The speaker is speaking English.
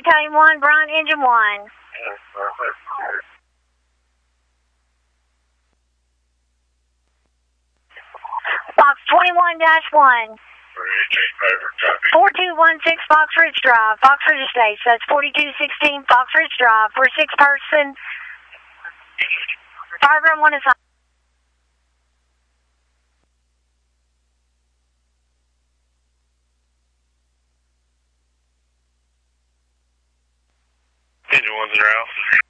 Battalion 1, Brian, Engine 1. Box 21-1. 4216 Fox Ridge Drive, Fox Ridge Estates. That's 4216 Fox Ridge Drive. We're 6 person. Fireground 1 is on. Engine 1's in your house.